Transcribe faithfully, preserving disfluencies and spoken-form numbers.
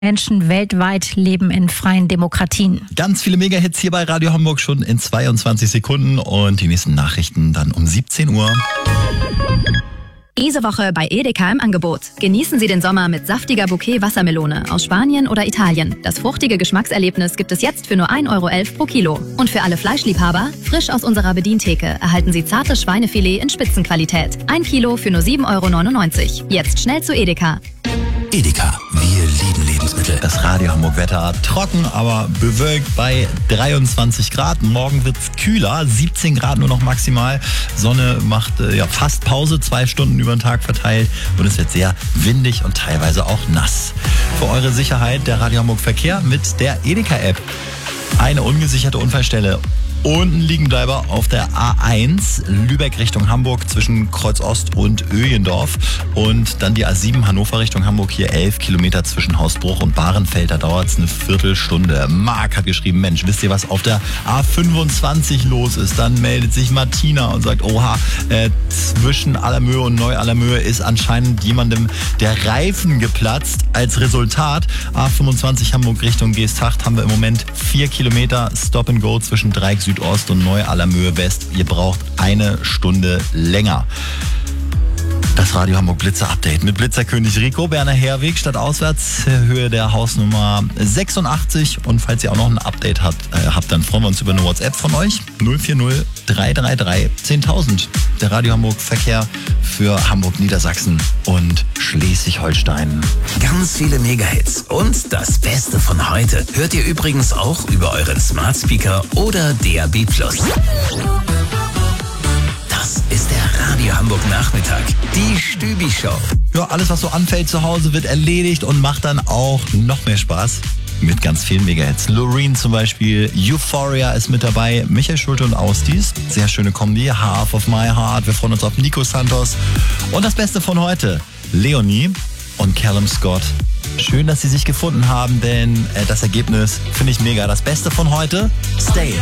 Menschen weltweit leben in freien Demokratien. Ganz viele Mega-Hits hier bei Radio Hamburg schon in zweiundzwanzig Sekunden und die nächsten Nachrichten dann um siebzehn Uhr. Diese Woche bei Edeka im Angebot. Genießen Sie den Sommer mit saftiger Bouquet Wassermelone aus Spanien oder Italien. Das fruchtige Geschmackserlebnis gibt es jetzt für nur ein Euro elf pro Kilo. Und für alle Fleischliebhaber, frisch aus unserer Bedientheke, erhalten Sie zartes Schweinefilet in Spitzenqualität. Ein Kilo für nur sieben Euro neunundneunzig. Jetzt schnell zu Edeka. Edeka, wir lieben Lebensmittel. Das Radio Hamburg Wetter trocken, aber bewölkt bei dreiundzwanzig Grad. Morgen wird's kühler, siebzehn Grad nur noch maximal. Sonne macht äh, ja fast Pause, zwei Stunden über den Tag verteilt und es wird sehr windig und teilweise auch nass. Für eure Sicherheit der Radio Hamburg Verkehr mit der Edeka-App. Eine ungesicherte Unfallstelle. Unten Liegenbleiber auf der A eins, Lübeck Richtung Hamburg zwischen Kreuz Ost und Öjendorf. Und dann die A sieben Hannover Richtung Hamburg, hier elf Kilometer zwischen Hausbruch und Bahrenfeld. Da dauert es eine Viertelstunde. Marc hat geschrieben, Mensch, wisst ihr, was auf der A fünfundzwanzig los ist? Dann meldet sich Martina und sagt, oha, äh, zwischen Allermöhe und Neu-Allermöhe ist anscheinend jemandem der Reifen geplatzt. Als Resultat A fünfundzwanzig Hamburg Richtung Geesthacht haben wir im Moment vier Kilometer Stop and Go zwischen Dreieck Südost und Neu-Allermöhe West. Ihr braucht eine Stunde länger. Das Radio Hamburg Blitzer Update mit Blitzerkönig Rico, Berner Herweg, stadtauswärts, Höhe der Hausnummer sechsundachtzig. Und falls ihr auch noch ein Update habt, äh, habt dann freuen wir uns über eine WhatsApp von euch. null vier null drei drei drei zehntausend. Der Radio Hamburg Verkehr für Hamburg, Niedersachsen und Schleswig-Holstein. Ganz viele Mega-Hits und das Beste von heute hört ihr übrigens auch über euren Smart Speaker oder D A B plus. Das ist der Radio Hamburg Nachmittag, die Stübi-Show. Ja, alles was so anfällt zu Hause wird erledigt und macht dann auch noch mehr Spaß. Mit ganz vielen Mega-Hits. Loreen zum Beispiel, Euphoria ist mit dabei, Michael Schulte und Austis. Sehr schöne Kombi, Half of My Heart. Wir freuen uns auf Nico Santos. Und das Beste von heute, Leonie und Callum Scott. Schön, dass sie sich gefunden haben, denn äh, das Ergebnis finde ich mega. Das Beste von heute, Stay.